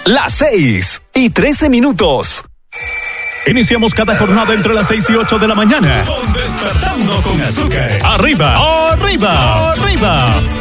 las 6:13. Iniciamos cada jornada entre las 6 y 8 de la mañana. Con Despertando con Azúcar. Arriba, arriba, arriba.